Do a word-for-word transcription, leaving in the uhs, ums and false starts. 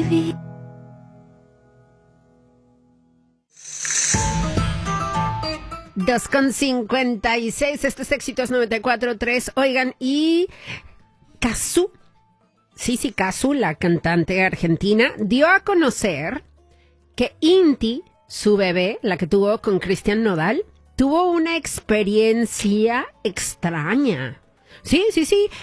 dos con cincuenta y seis, esto es Éxitos noventa y cuatro punto tres. Oigan, y Cazzu, sí, sí, Cazzu, la cantante argentina, dio a conocer que Inti, su bebé, la que tuvo con Cristian Nodal, tuvo una experiencia extraña. Sí, sí, sí.